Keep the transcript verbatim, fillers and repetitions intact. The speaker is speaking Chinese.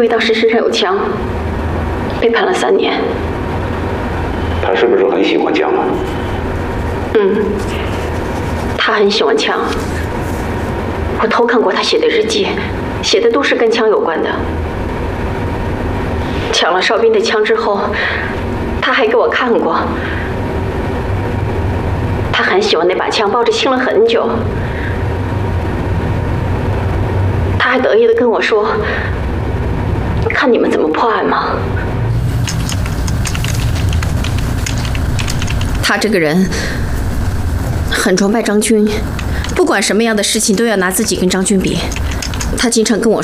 当时身上有枪，被判了三年。 他是不是很喜欢枪啊？ 嗯，他很喜欢枪。我偷看过他写的日记，写的都是跟枪有关的。抢了哨兵的枪之后，他还给我看过。他很喜欢那把枪，抱着亲了很久。他还得意地跟我说：“看你们怎么破案吗？” 他这个人很崇拜张军，不管什么样的事情都要拿自己跟张军比。他经常跟我